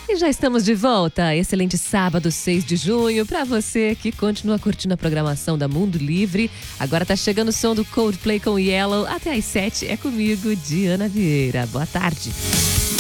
E já estamos de volta. Excelente sábado, 6 de junho, para você que continua curtindo a programação da Mundo Livre. Agora tá chegando o som do Coldplay com Yellow. Até às 7 é comigo, Diana Vieira. Boa tarde.